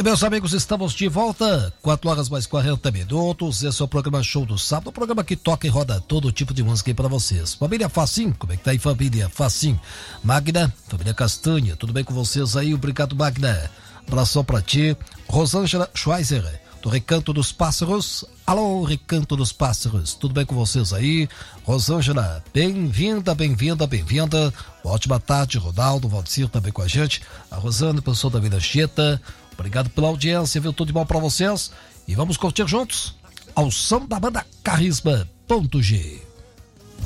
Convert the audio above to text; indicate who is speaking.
Speaker 1: Meus amigos, estamos de volta, 4 horas mais 40 minutos. Esse é o programa Show do Sábado, o programa que toca e roda todo tipo de música aí pra vocês. Família Facim, como é que tá aí, família Facim? Magna, família Castanha, tudo bem com vocês aí? Obrigado, Magna. Abração pra ti. Rosângela Schweizer, do Recanto dos Pássaros. Alô, Recanto dos Pássaros, tudo bem com vocês aí? Rosângela, bem-vinda. Ótima tarde, Ronaldo, Valdecir também com a gente. A Rosana, pessoal da Vila Cheta. Obrigado pela audiência, viu? Tudo de bom pra vocês. E vamos curtir juntos ao som da banda Carisma.g.